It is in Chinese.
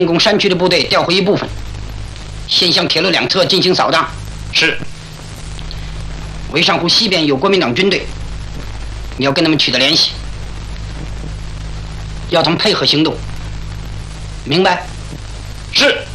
进攻山区的部队调回一部分，先向铁路两侧进行扫荡。 是。 潍上湖西边有国民党军队，你要跟他们取得联系，要他们配合行动，明白？ 是。